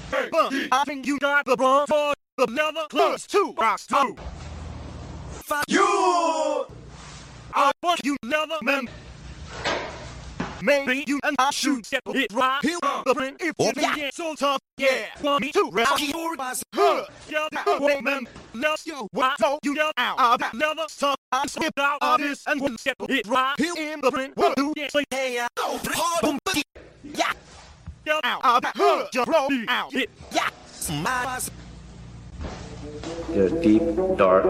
But I think you got the bronze for the leather plus 2 rocks too. You, I want you leather man. Maybe you and I should get it right. Heal the print if you think it's so tough. Yeah, want me to rap your ass. Yeah, wait, man. Let's go. What? So you yell out. I never stuff. I slipped out of this and wouldn't get it right. Heal in the print. What do you say? Hey, yeah. Yell out. Just roll out. Yeah. The deep, dark